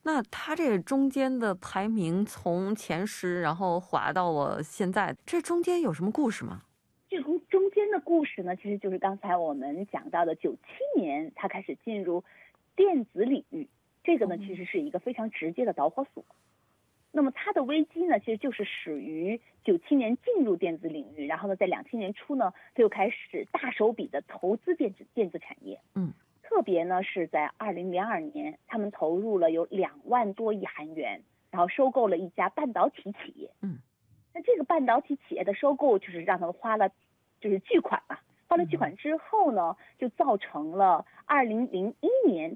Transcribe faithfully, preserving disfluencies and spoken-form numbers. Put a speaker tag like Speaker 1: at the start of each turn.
Speaker 1: 那它这中间的排名从前十，然后滑到了现在，这中间有什么故事吗？
Speaker 2: 这中中间的故事呢，其实就是刚才我们讲到的九七年，它开始进入电子领域，这个呢其实是一个非常直接的导火索。那么它的危机呢，其实就是始于九七年进入电子领域，然后呢，在两千年初呢，它又开始大手笔的投资电子电子产业。
Speaker 1: 嗯，
Speaker 2: 特别呢是在二零零二年，他们投入了有两万多亿韩元，然后收购了一家半导体企业。
Speaker 1: 嗯，
Speaker 2: 那这个半导体企业的收购，就是让他们花了就是巨款嘛。花了巨款之后呢，就造成了二零零一年